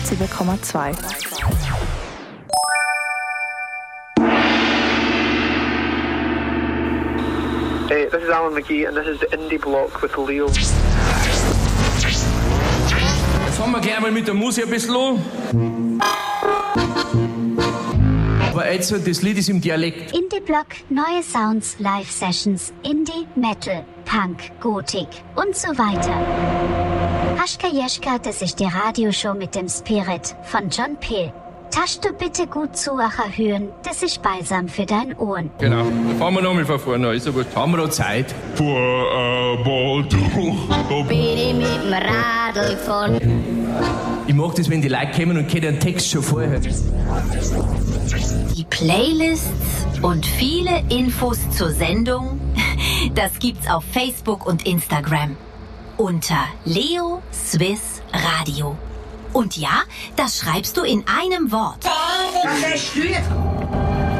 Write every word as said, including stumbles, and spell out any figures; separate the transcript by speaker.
Speaker 1: einundsiebzig Komma zwei.
Speaker 2: Hey, this is Alan McGee and this is the Indie Block with Leo.
Speaker 3: Jetzt fangen wir gleich mal mit der Musik ein bisschen an. Aber jetzt, das Lied ist im Dialekt.
Speaker 4: Indie Block, neue Sounds, Live-Sessions, Indie, Metal, Punk, Gothic und so weiter. Haschka Jeschka, das ist die Radioshow mit dem Spirit von John Peel. Tasch du bitte gut zu, acher Hören, das ist balsam für dein Ohren.
Speaker 3: Genau, dann fahren wir nochmal von vorne an, ist aber haben wir noch Zeit.
Speaker 5: Vor ein paar
Speaker 6: Bin ich mit dem Radl gefahren.
Speaker 3: Ich mag das, wenn die Leute kommen und kennen den Text schon vorher.
Speaker 7: Die Playlists und viele Infos zur Sendung, das gibt's auf Facebook und Instagram unter Leo Swiss Radio. Und ja, das schreibst du in einem Wort.
Speaker 6: Was ist das?